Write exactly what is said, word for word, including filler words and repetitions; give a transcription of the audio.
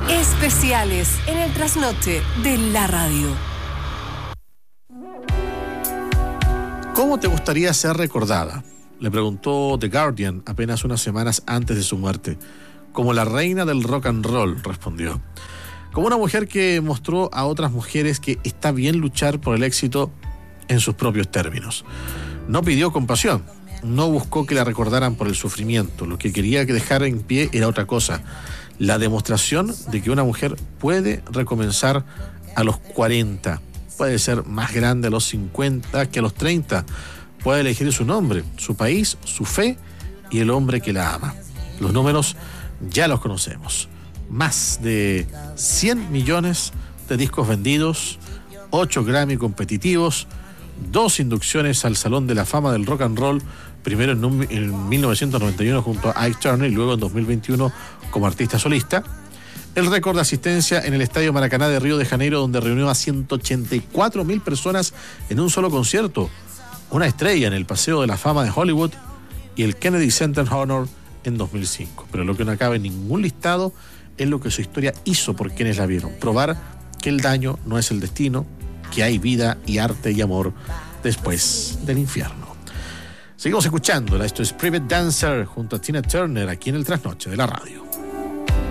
Especiales en el trasnoche de la radio. ¿Cómo te gustaría ser recordada?, le preguntó The Guardian apenas unas semanas antes de su muerte. Como la reina del rock and roll, respondió. Como una mujer que mostró a otras mujeres que está bien luchar por el éxito en sus propios términos. No pidió compasión, no buscó que la recordaran por el sufrimiento. Lo que quería que dejara en pie era otra cosa: la demostración de que una mujer puede recomenzar a los cuarenta, puede ser más grande a los cincuenta que a los treinta, puede elegir su nombre, su país, su fe y el hombre que la ama. Los números ya los conocemos: más de cien millones de discos vendidos, ocho Grammy competitivos, dos inducciones al Salón de la Fama del Rock and Roll, primero en, en mil novecientos noventa y uno junto a Ike Turner y luego en dos mil veintiuno como artista solista. El récord de asistencia en el Estadio Maracaná de Río de Janeiro, donde reunió a ciento ochenta y cuatro mil personas en un solo concierto. Una estrella en el Paseo de la Fama de Hollywood y el Kennedy Center Honor en dos mil cinco. Pero lo que no cabe en ningún listado es lo que su historia hizo por quienes la vieron. Probar que el daño no es el destino, que hay vida y arte y amor después del infierno. Seguimos escuchándola. Esto es Private Dancer junto a Tina Turner aquí en el Trasnoche de la radio.